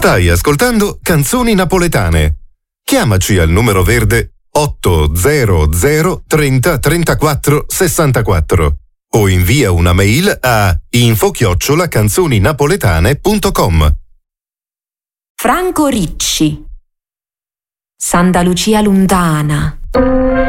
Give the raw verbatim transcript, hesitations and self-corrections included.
Stai ascoltando Canzoni Napoletane. Chiamaci al numero verde otto zero zero trenta trentaquattro sessantaquattro o invia una mail a info chiocciola canzoninapoletane punto com. Franco Ricci. Santa Lucia lontana.